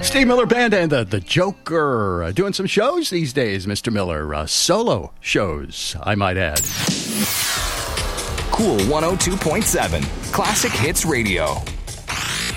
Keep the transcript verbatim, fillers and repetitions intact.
Steve Miller Band and the, the Joker uh, doing some shows these days, Mister Miller. Uh, solo shows, I might add. Cool one oh two point seven, Classic Hits Radio.